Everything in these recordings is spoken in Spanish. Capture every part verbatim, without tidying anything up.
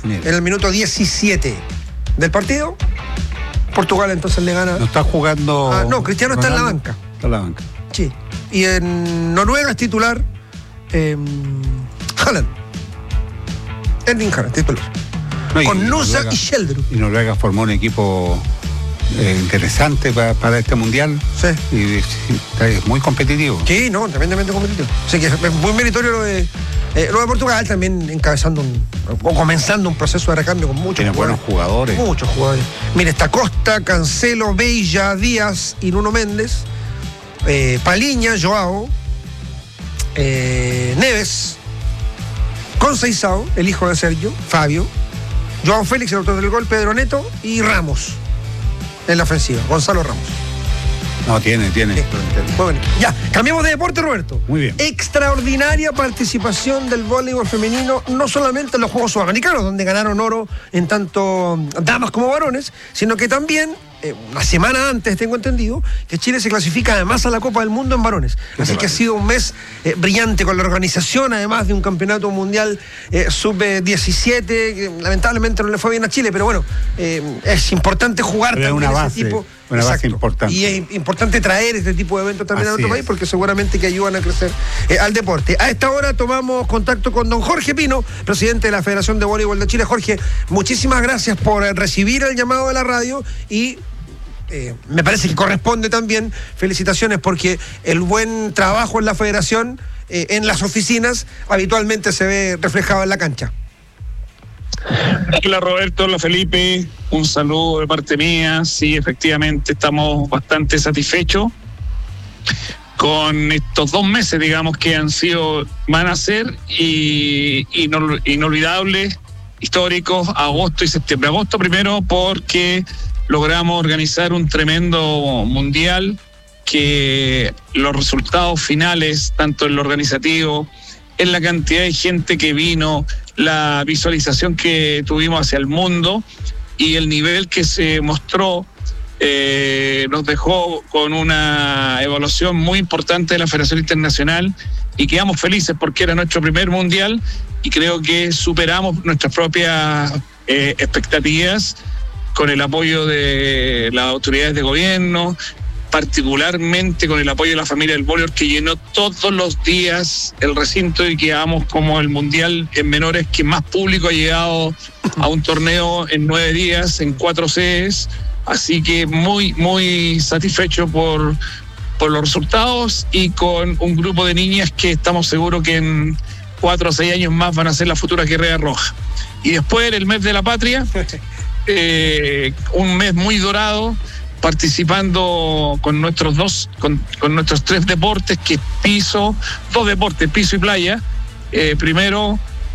Mira. En el minuto diecisiete del partido, Portugal entonces le gana. No está jugando. Ah, no, Cristiano está en la banca. Está en la banca. Sí. Y en Noruega es titular eh, Haaland. Erling Haaland, titular. No, y- Con y Nusa Noruega- y Sheldrup. Y Noruega formó un equipo eh, interesante pa- para este mundial. Sí. Y es, es muy competitivo. Sí, no, tremendamente competitivo. Así que es muy meritorio lo de, eh, lo de Portugal, también encabezando un, o comenzando un proceso de recambio con muchos Tiene buenos jugadores. Muchos jugadores. Mire, está Costa, Cancelo, Beilla, Díaz y Nuno Méndez. Eh, Paliña, Joao. Eh, Neves. Conceição, el hijo de Sergio, Fabio. Joao Félix, el autor del gol, Pedro Neto y Ramos en la ofensiva. Gonzalo Ramos. No, tiene, tiene. Sí. Muy bien. Ya, cambiamos de deporte, Roberto. Muy bien. Extraordinaria participación del voleibol femenino, no solamente en los Juegos Sudamericanos, donde ganaron oro en tanto damas como varones, sino que también, eh, una semana antes, tengo entendido, que Chile se clasifica además a la Copa del Mundo en varones. Qué Así que ha bárbaro. sido un mes eh, brillante con la organización, además de un campeonato mundial eh, sub diecisiete, que lamentablemente no le fue bien a Chile, pero bueno, eh, es importante jugar Pero es también una ese base, tipo. una base Exacto. importante. Y es importante traer este tipo de eventos también a Así nuestro es. país, porque seguramente que ayudan a crecer eh, al deporte. A esta hora tomamos contacto con don Jorge Pino, presidente de la Federación de Voleibol de Chile. Jorge, muchísimas gracias por eh, recibir el llamado de la radio y eh, me parece que corresponde también felicitaciones porque el buen trabajo en la federación, eh, en las oficinas, habitualmente se ve reflejado en la cancha. Hola Roberto, hola Felipe, un saludo de parte mía. Sí, efectivamente estamos bastante satisfechos con estos dos meses, digamos, que han sido, van a ser y, inol, inolvidables, históricos, agosto y septiembre. Agosto primero porque logramos organizar un tremendo mundial, que los resultados finales, tanto en lo organizativo, en la cantidad de gente que vino, la visualización que tuvimos hacia el mundo y el nivel que se mostró, eh, nos dejó con una evaluación muy importante de la Federación Internacional y quedamos felices porque era nuestro primer mundial y creo que superamos nuestras propias eh, expectativas con el apoyo de las autoridades de gobierno, particularmente con el apoyo de la familia del voleibol, que llenó todos los días el recinto y quedamos como el mundial en menores que más público ha llegado a un torneo en nueve días, en cuatro sedes. Así que muy, muy satisfecho por, por los resultados y con un grupo de niñas que estamos seguros que en cuatro o seis años más van a ser la futura guerrera roja. Y después, el mes de la patria, eh, un mes muy dorado, participando con nuestros dos, con, con nuestros tres deportes, que es piso, dos deportes, piso y playa. Eh, primero,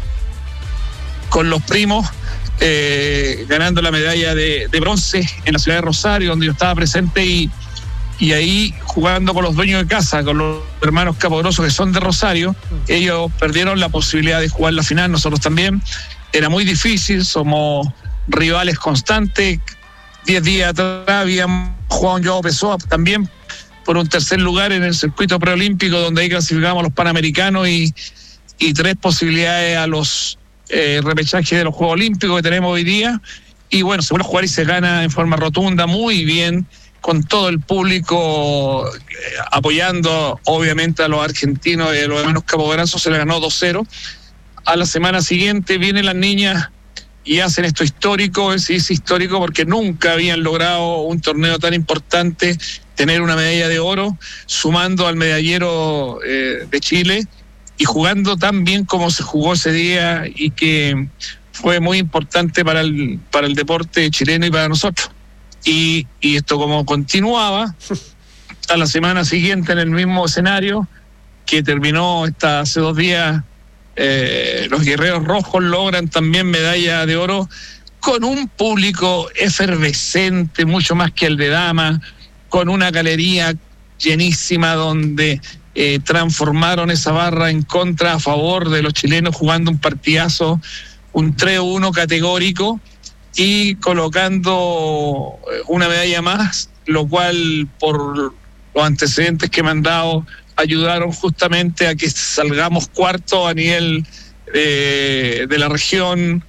con los primos, eh, ganando la medalla de, de bronce en la ciudad de Rosario, donde yo estaba presente, y, y ahí jugando con los dueños de casa, con los hermanos Capodroso, que son de Rosario. Ellos perdieron la posibilidad de jugar la final, nosotros también. Era muy difícil, somos rivales constantes. Diez días atrás habíamos jugado un Joao Pessoa también por un tercer lugar en el circuito preolímpico, donde ahí clasificamos a los Panamericanos y, y tres posibilidades a los eh, repechajes de los Juegos Olímpicos que tenemos hoy día. Y bueno, se vuelve a jugar y se gana en forma rotunda, muy bien, con todo el público eh, apoyando obviamente a los argentinos y a los hermanos capodranzos. Se le ganó dos cero. A la semana siguiente vienen las niñas y hacen esto histórico. Es, es histórico porque nunca habían logrado un torneo tan importante, tener una medalla de oro, sumando al medallero eh, de Chile y jugando tan bien como se jugó ese día, y que fue muy importante para el, para el deporte chileno y para nosotros. Y, y esto como continuaba, a la semana siguiente en el mismo escenario que terminó esta, hace dos días, Eh, los guerreros rojos logran también medalla de oro con un público efervescente, mucho más que el de dama, con una galería llenísima donde eh, transformaron esa barra en contra a favor de los chilenos, jugando un partidazo, un tres uno categórico y colocando una medalla más, lo cual por los antecedentes que me han dado ayudaron justamente a que salgamos cuarto a nivel eh, de la región,